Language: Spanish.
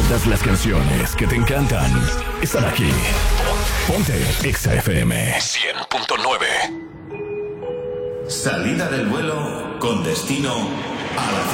Todas las canciones que te encantan están aquí. Ponte Exa FM 100.9. Salida del vuelo con destino a la